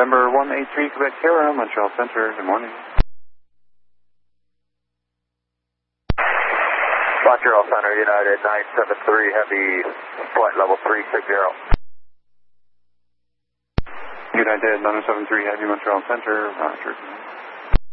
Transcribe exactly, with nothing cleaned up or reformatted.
November one eight three, Quebec Sierra, Montreal Center, good morning. Montreal Center, United nine seven three, heavy, flight level three six zero. United nine seven three, heavy, Montreal Center, roger.